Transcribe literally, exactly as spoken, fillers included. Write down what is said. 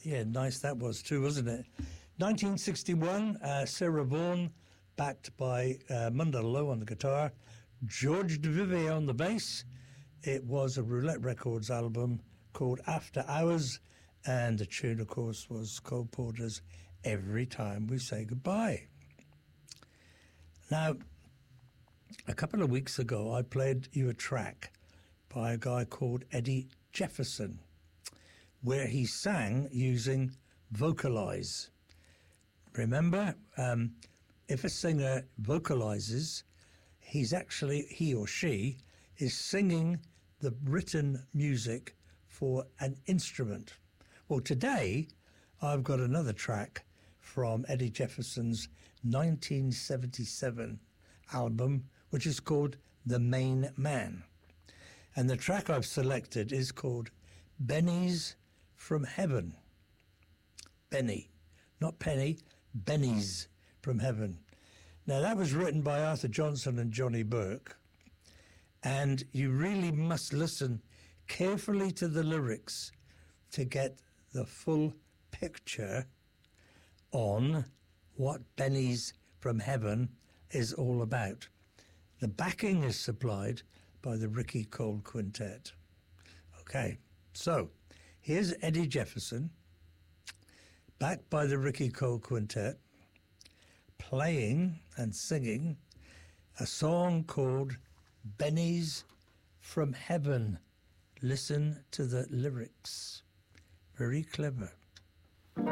Yeah, nice that was too, wasn't it? nineteen sixty-one, uh, Sarah Vaughan, backed by uh, Munda Lowe on the guitar, George Duvivier on the bass. It was a Roulette Records album called After Hours, and the tune, of course, was Cole Porter's Every Time We Say Goodbye. Now, a couple of weeks ago, I played you a track by a guy called Eddie Jefferson, where he sang using Vocalize. Remember, um, if a singer vocalizes, he's actually, he or she, is singing the written music for an instrument. Well, today, I've got another track from Eddie Jefferson's nineteen seventy-seven album, which is called The Main Man. And the track I've selected is called Benny's from Heaven. Benny, not Penny, Benny's from Heaven. Now, that was written by Arthur Johnson and Johnny Burke, and you really must listen carefully to the lyrics to get the full picture on what Benny's from Heaven is all about. The backing is supplied by the Ricky Cole Quintet. Okay, so here's Eddie Jefferson, backed by the Ricky Cole Quintet, playing and singing a song called Benny's from Heaven. Listen to the lyrics. Very clever.